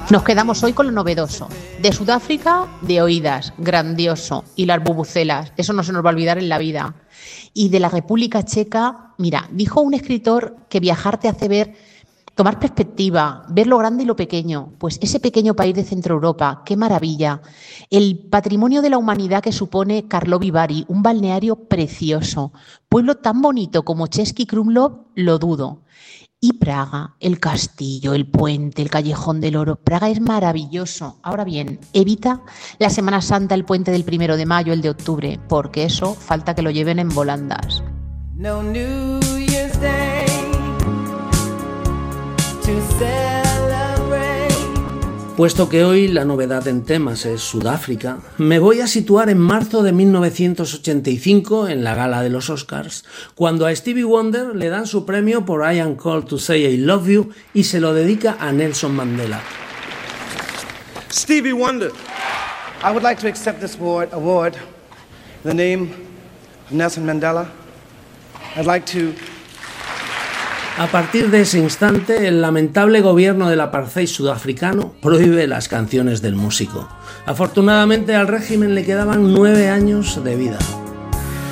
Nos quedamos hoy con lo novedoso. De Sudáfrica, de oídas, grandioso. Y las bubucelas, eso no se nos va a olvidar en la vida. Y de la República Checa, mira, dijo un escritor que viajar te hace ver, tomar perspectiva, ver lo grande y lo pequeño. Pues ese pequeño país de Centro Europa, qué maravilla. El patrimonio de la humanidad que supone Karlovy Vary, un balneario precioso. Pueblo tan bonito como Český Krumlov, lo dudo. Y Praga, el castillo, el puente, el callejón del oro. Praga es maravilloso. Ahora bien, evita la Semana Santa, el puente del 1 de mayo, el de octubre, porque eso falta que lo lleven en volandas. No New Year's Day to celebrate. Puesto que hoy la novedad en temas es Sudáfrica, me voy a situar en marzo de 1985 en la gala de los Oscars, cuando a Stevie Wonder le dan su premio por I Am Called to Say I Love You y se lo dedica a Nelson Mandela. Stevie Wonder, I would like to accept this award in the name of Nelson Mandela. I'd like to... A partir de ese instante, el lamentable gobierno del apartheid sudafricano prohíbe las canciones del músico. Afortunadamente al régimen le quedaban 9 años de vida.